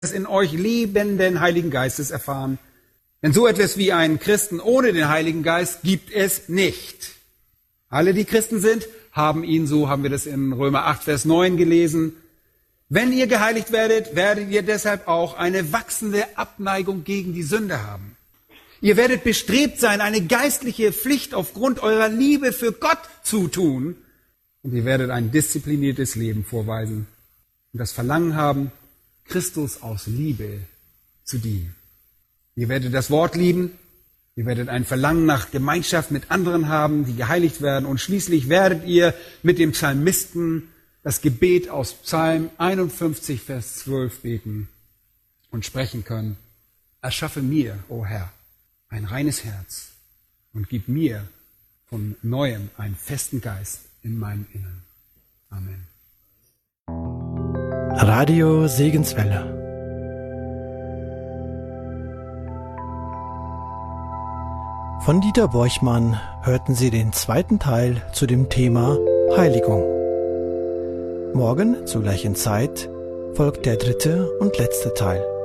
in euch lebenden Heiligen Geistes erfahren. Denn so etwas wie einen Christen ohne den Heiligen Geist gibt es nicht. Alle, die Christen sind, haben ihn, so haben wir das in Römer 8, Vers 9 gelesen. Wenn ihr geheiligt werdet, werdet ihr deshalb auch eine wachsende Abneigung gegen die Sünde haben. Ihr werdet bestrebt sein, eine geistliche Pflicht aufgrund eurer Liebe für Gott zu tun. Und ihr werdet ein diszipliniertes Leben vorweisen und das Verlangen haben, Christus aus Liebe zu dienen. Ihr werdet das Wort lieben, ihr werdet ein Verlangen nach Gemeinschaft mit anderen haben, die geheiligt werden. Und schließlich werdet ihr mit dem Psalmisten das Gebet aus Psalm 51, Vers 12 beten und sprechen können. Erschaffe mir, o Herr, ein reines Herz und gib mir von Neuem einen festen Geist in meinem Innern. Amen. Radio Segenswelle. Von Dieter Borchmann hörten Sie den zweiten Teil zu dem Thema Heiligung. Morgen zur gleichen Zeit folgt der dritte und letzte Teil.